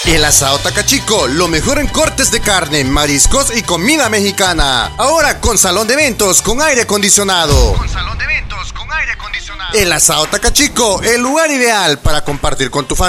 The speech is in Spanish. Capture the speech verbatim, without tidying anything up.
El Asado Tacachico, lo mejor en cortes de carne, mariscos y comida mexicana. Ahora con salón de eventos con aire acondicionado. Con salón de eventos con aire acondicionado. El Asado Tacachico, el lugar ideal para compartir con tu familia.